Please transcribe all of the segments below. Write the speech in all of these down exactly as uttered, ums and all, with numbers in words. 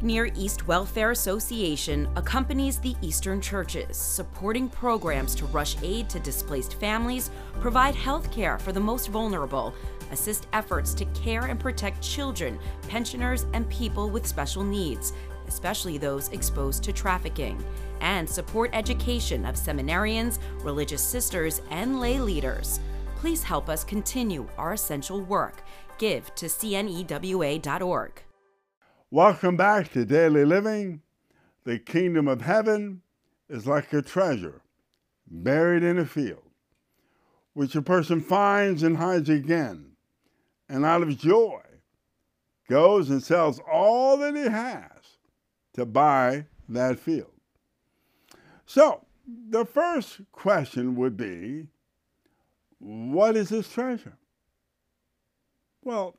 Near East Welfare Association accompanies the Eastern churches, supporting programs to rush aid to displaced families, provide health care for the most vulnerable, assist efforts to care and protect children, pensioners, and people with special needs, especially those exposed to trafficking, and support education of seminarians, religious sisters, and lay leaders. Please help us continue our essential work. Give to C N E W A dot org. Welcome back to Daily Living. The kingdom of heaven is like a treasure buried in a field, which a person finds and hides again, and out of joy goes and sells all that he has to buy that field. So the first question would be, what is this treasure? Well,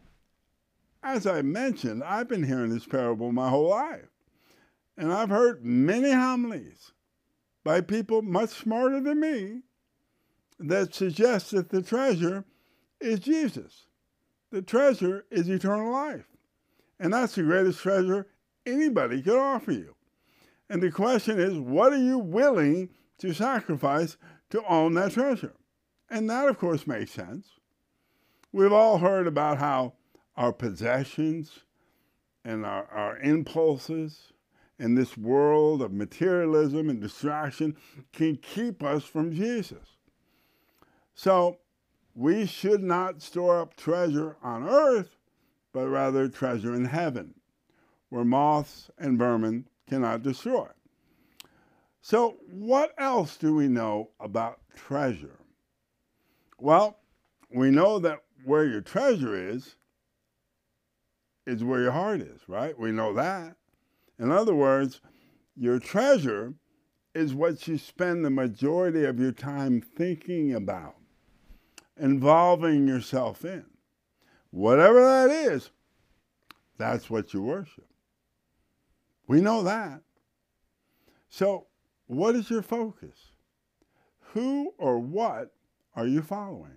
as I mentioned, I've been hearing this parable my whole life, and I've heard many homilies by people much smarter than me that suggest that the treasure is Jesus. The treasure is eternal life, and that's the greatest treasure anybody could offer you. And the question is, what are you willing to sacrifice to own that treasure? And that, of course, makes sense. We've all heard about how our possessions and our, our impulses in this world of materialism and distraction can keep us from Jesus. So we should not store up treasure on earth, but rather treasure in heaven, where moths and vermin cannot destroy. So what else do we know about treasure? Well, we know that where your treasure is, is where your heart is, right? We know that. In other words, your treasure is what you spend the majority of your time thinking about, involving yourself in. Whatever that is, that's what you worship. We know that. So, what is your focus? Who or what are you following?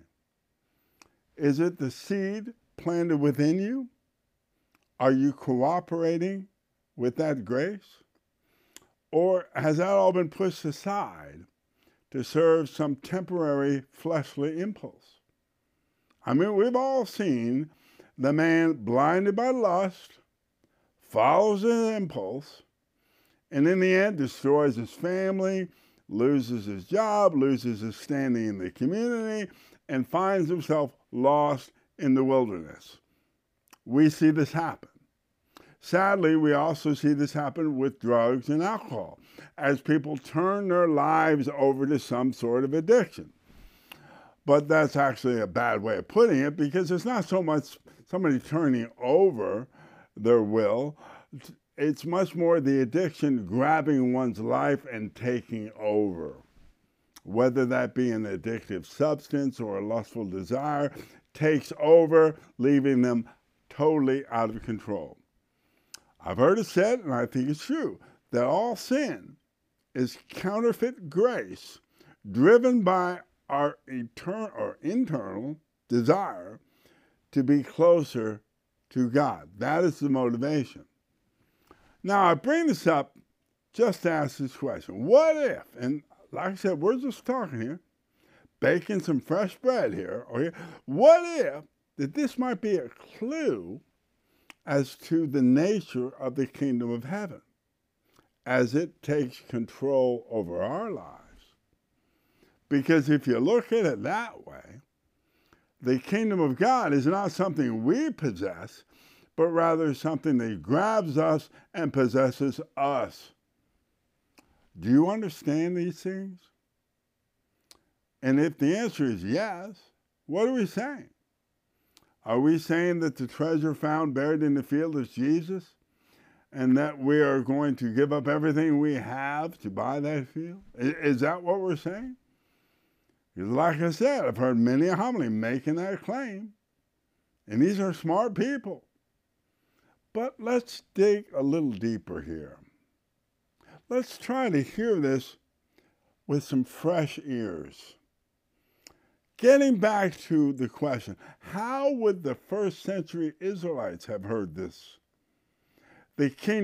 Is it the seed planted within you? Are you cooperating with that grace? Or has that all been pushed aside to serve some temporary fleshly impulse? I mean, we've all seen the man blinded by lust, follows his impulse, and in the end destroys his family, loses his job, loses his standing in the community, and finds himself lost in the wilderness. We see this happen. Sadly, we also see this happen with drugs and alcohol, as people turn their lives over to some sort of addiction. But that's actually a bad way of putting it, because it's not so much somebody turning over their will. It's much more the addiction grabbing one's life and taking over. Whether that be an addictive substance or a lustful desire, takes over, leaving them totally out of control. I've heard it said, and I think it's true, that all sin is counterfeit grace driven by our eternal or internal desire to be closer to God. That is the motivation. Now, I bring this up just to ask this question. What if, and like I said, we're just talking here, baking some fresh bread here, okay? What if that this might be a clue as to the nature of the kingdom of heaven as it takes control over our lives? Because if you look at it that way, the kingdom of God is not something we possess, but rather something that grabs us and possesses us. Do you understand these things? And if the answer is yes, what are we saying? Are we saying that the treasure found buried in the field is Jesus, and that we are going to give up everything we have to buy that field? Is that what we're saying? Because like I said, I've heard many a homily making that claim, and these are smart people. But let's dig a little deeper here. Let's try to hear this with some fresh ears. Getting back to the question, how would the first century Israelites have heard this? The king